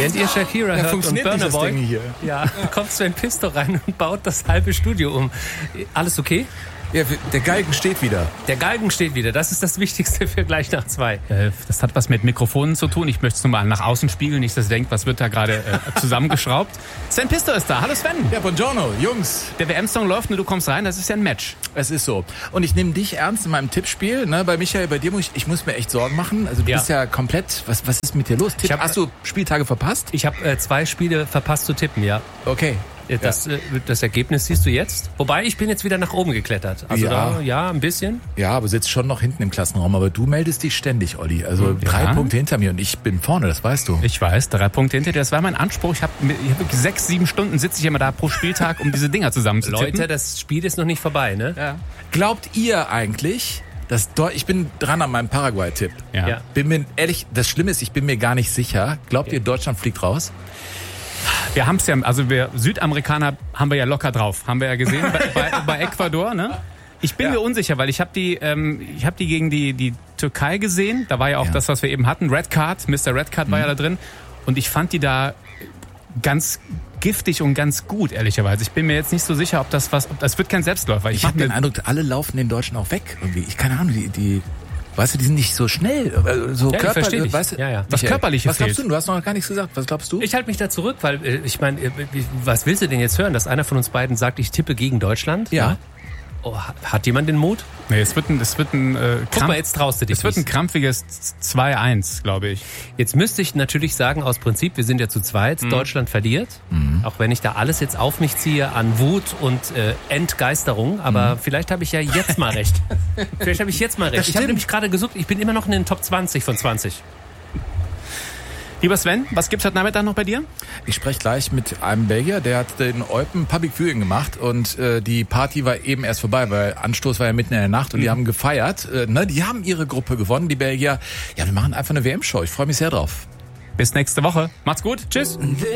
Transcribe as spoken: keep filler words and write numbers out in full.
Während ihr Shakira ja, hört und Burna Boy, hier. Ja, kommt Sven Pisto rein und baut das halbe Studio um. Alles okay? Ja, der Galgen steht wieder. Der Galgen steht wieder. Das ist das Wichtigste für gleich nach zwei. Äh, das hat was mit Mikrofonen zu tun. Ich möchte es nur mal nach außen spiegeln. Nicht, dass ihr denkt, was wird da gerade äh, zusammengeschraubt. Sven Pisto ist da. Hallo Sven. Ja, buongiorno, Jungs. Der W M-Song läuft und du kommst rein. Das ist ja ein Match. Es ist so. Und ich nehme dich ernst in meinem Tippspiel. Ne? Bei Michael, bei dir muss ich, ich muss mir echt Sorgen machen. Also du Ja. bist ja komplett, was, was ist mit dir los? Tipp, Ich hab- hast du Spieltage verpasst? Ich habe äh, zwei Spiele verpasst zu tippen, ja. Okay. Das, äh, das Ergebnis siehst du jetzt. Wobei, ich bin jetzt wieder nach oben geklettert. Also Ja. da, ja, ein bisschen. Ja, aber sitzt schon noch hinten im Klassenraum. Aber du meldest dich ständig, Olli. Also Ja. drei Punkte hinter mir und ich bin vorne, das weißt du. Ich weiß, drei Punkte hinter dir. Das war mein Anspruch. Ich habe hab sechs, sieben Stunden sitze ich immer da pro Spieltag, um diese Dinger zusammenzutippen. Leute, das Spiel ist noch nicht vorbei, ne? Ja. Glaubt ihr eigentlich, dass Deu- ich bin dran an meinem Paraguay-Tipp. Ja. Ja. Bin mir ehrlich, das Schlimme ist, ich bin mir gar nicht sicher. Glaubt ihr, Deutschland fliegt raus? Wir haben es ja, also wir Südamerikaner haben wir ja locker drauf, haben wir ja gesehen bei, bei, bei Ecuador, ne? Ich bin Ja. mir unsicher, weil ich habe die, ähm, ich habe die gegen die die Türkei gesehen. Da war ja auch Ja. das, was wir eben hatten, Red Card, Mister Red Card war ja da drin, und ich fand die da ganz giftig und ganz gut, ehrlicherweise. Ich bin mir jetzt nicht so sicher, ob das was, ob das wird kein Selbstläufer. Ich mach habe den mir- Eindruck, alle laufen den Deutschen auch weg. Irgendwie. Ich keine Ahnung, die, die, weißt du, die sind nicht so schnell. äh, So Ja, ich körper- versteh dich. weißt du, Ja, ja. Das Michael, Körperliche Was glaubst fehlt. du? Du hast noch gar nichts gesagt. Was glaubst du? Ich halte mich da zurück, weil äh, ich meine, äh, wie- was willst du denn jetzt hören, dass einer von uns beiden sagt, ich tippe gegen Deutschland? Ja. Ne? Oh, ha- hat jemand den Mut? Nee, es wird ein, es wird ein, äh, Guck mal, jetzt traust du dich es wird ein nicht. krampfiges zwei eins, glaube ich. Jetzt müsste ich natürlich sagen, aus Prinzip, wir sind ja zu zweit, Deutschland verliert. Auch wenn ich da alles jetzt auf mich ziehe an Wut und äh, Entgeisterung. Aber vielleicht habe ich ja jetzt mal recht. Vielleicht habe ich jetzt mal recht. Das Ich habe stimmt. nämlich gerade gesucht, ich bin immer noch in den Top zwanzig von zwanzig. Lieber Sven, was gibt's heute Nachmittag noch bei dir? Ich spreche gleich mit einem Belgier, der hat den Eupen Public Viewing gemacht und äh, die Party war eben erst vorbei, weil Anstoß war ja mitten in der Nacht und die haben gefeiert. Äh, ne, die haben ihre Gruppe gewonnen, die Belgier. Ja, wir machen einfach eine W M-Show. Ich freue mich sehr drauf. Bis nächste Woche. Macht's gut. Tschüss.